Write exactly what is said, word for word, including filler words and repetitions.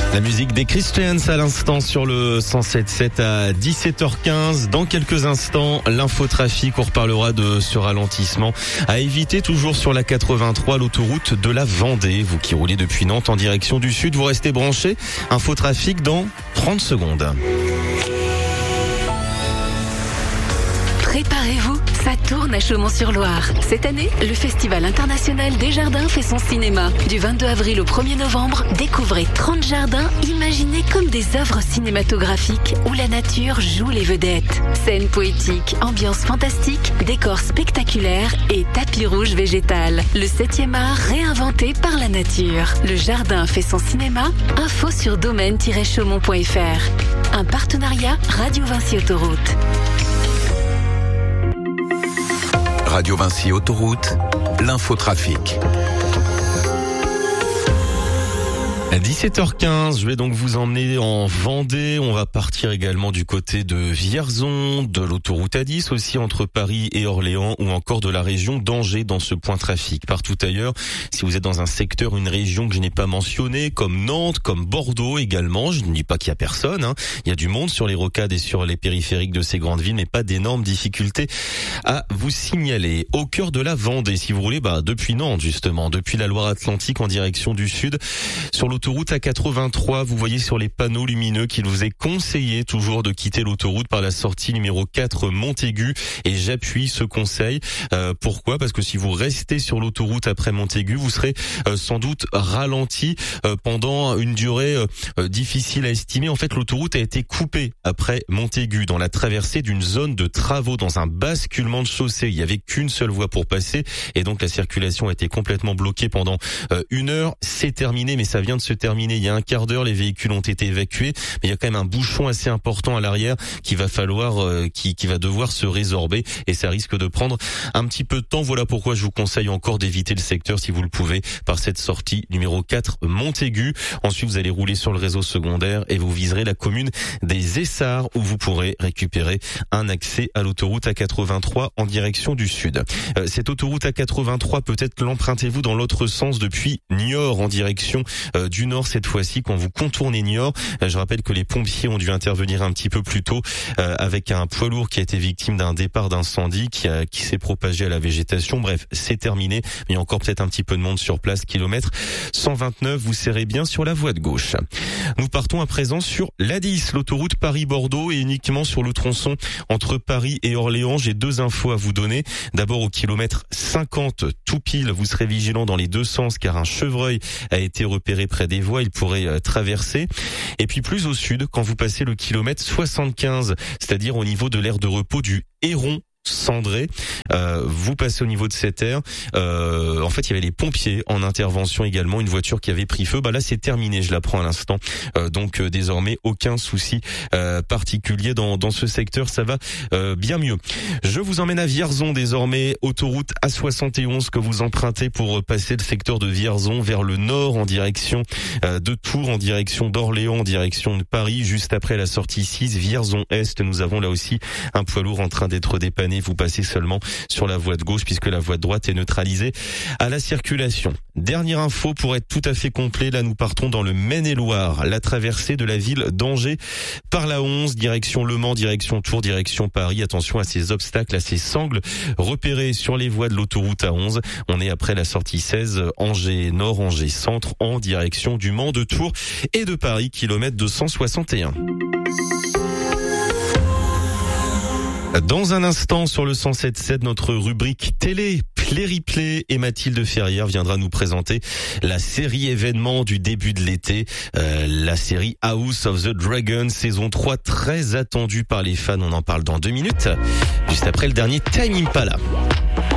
La musique des Christians à l'instant sur le cent sept sept à dix-sept heures quinze. Dans quelques instants, l'infotrafic, on reparlera de ce ralentissement à éviter toujours sur la quatre-vingt-trois, l'autoroute de la Vendée. Vous qui roulez depuis Nantes en direction du sud, vous restez branchés. Infotrafic dans trente secondes. Préparez-vous, ça tourne à Chaumont-sur-Loire. Cette année, le Festival international des jardins fait son cinéma. Du vingt-deux avril au premier novembre, découvrez trente jardins imaginés comme des œuvres cinématographiques où la nature joue les vedettes. Scènes poétiques, ambiance fantastique, décors spectaculaires et tapis rouge végétal. Le septième art réinventé par la nature. Le jardin fait son cinéma. Info sur domaine tiret chaumont point f r. Un partenariat Radio Vinci Autoroute. Radio Vinci Autoroute, l'infotrafic. À dix-sept heures quinze, je vais donc vous emmener en Vendée. On va partir également du côté de Vierzon, de l'autoroute A dix aussi entre Paris et Orléans, ou encore de la région d'Angers dans ce point trafic. Partout ailleurs, si vous êtes dans un secteur, une région que je n'ai pas mentionnée, comme Nantes, comme Bordeaux également, je ne dis pas qu'il y a personne, hein. Il y a du monde sur les rocades et sur les périphériques de ces grandes villes, mais pas d'énormes difficultés à vous signaler. Au cœur de la Vendée, si vous roulez, bah, depuis Nantes justement, depuis la Loire-Atlantique en direction du sud, sur l'autoroute A quatre-vingt-trois, vous voyez sur les panneaux lumineux qu'il vous est conseillé toujours de quitter l'autoroute par la sortie numéro quatre Montaigu, et j'appuie ce conseil. Euh, pourquoi ? Parce que si vous restez sur l'autoroute après Montaigu, vous serez euh, sans doute ralenti euh, pendant une durée euh, difficile à estimer. En fait, l'autoroute a été coupée après Montaigu dans la traversée d'une zone de travaux, dans un basculement de chaussée. Il y avait qu'une seule voie pour passer et donc la circulation a été complètement bloquée pendant euh, une heure. C'est terminé, mais ça vient de se terminé il y a un quart d'heure, les véhicules ont été évacués, mais il y a quand même un bouchon assez important à l'arrière qui va falloir, euh, qui, qui va devoir se résorber et ça risque de prendre un petit peu de temps. Voilà pourquoi je vous conseille encore d'éviter le secteur si vous le pouvez par cette sortie numéro quatre Montaigu. Ensuite, vous allez rouler sur le réseau secondaire et vous viserez la commune des Essarts où vous pourrez récupérer un accès à l'autoroute A quatre-vingt-trois en direction du sud. Euh, cette autoroute A quatre-vingt-trois, peut-être l'empruntez-vous dans l'autre sens depuis Niort en direction euh, du nord cette fois-ci quand vous contournez Niort. Je rappelle que les pompiers ont dû intervenir un petit peu plus tôt euh, avec un poids lourd qui a été victime d'un départ d'incendie qui, a, qui s'est propagé à la végétation. Bref, c'est terminé, mais il y a encore peut-être un petit peu de monde sur place. Kilomètre cent vingt-neuf, vous serrez bien sur la voie de gauche. Nous partons à présent sur l'A dix, l'autoroute Paris-Bordeaux, et uniquement sur le tronçon entre Paris et Orléans. J'ai deux infos à vous donner. D'abord au kilomètre cinquante, tout pile, vous serez vigilant dans les deux sens car un chevreuil a été repéré près des voies, il pourrait euh, traverser. Et puis plus au sud, quand vous passez le kilomètre soixante-quinze, c'est-à-dire au niveau de l'aire de repos du Héron Cendré, euh, vous passez au niveau de cette aire. Euh, en fait, il y avait les pompiers en intervention également, une voiture qui avait pris feu. Bah là, c'est terminé, je l'apprends à l'instant. Euh, donc euh, désormais, aucun souci euh, particulier dans dans ce secteur, ça va euh, bien mieux. Je vous emmène à Vierzon désormais, autoroute A soixante et onze que vous empruntez pour passer le secteur de Vierzon vers le nord en direction euh, de Tours, en direction d'Orléans, en direction de Paris. Juste après la sortie six, Vierzon Est, nous avons là aussi un poids lourd en train d'être dépanné. Vous passez seulement sur la voie de gauche puisque la voie de droite est neutralisée à la circulation. Dernière info pour être tout à fait complet, là nous partons dans le Maine-et-Loire, la traversée de la ville d'Angers par la onze, direction Le Mans, direction Tours, direction Paris. Attention à ces obstacles, à ces sangles repérés sur les voies de l'autoroute A onze. On est après la sortie seize, Angers Nord, Angers Centre, en direction du Mans, de Tours et de Paris, kilomètre deux cent soixante et un. Dans un instant, sur le cent sept sept, notre rubrique télé, Play-Replay, et Mathilde Ferrière viendra nous présenter la série événement du début de l'été, euh, la série House of the Dragon, saison trois, très attendue par les fans. On en parle dans deux minutes, juste après le dernier Time Impala.